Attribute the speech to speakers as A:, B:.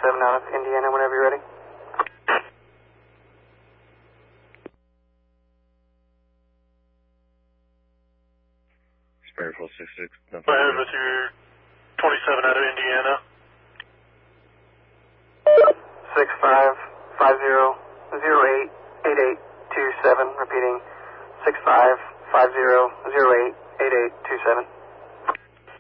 A: 27 out of Indiana whenever you're ready.
B: Spare 466.
C: Go ahead with your 27 out of Indiana.
A: 6550088827, repeating 6550088827.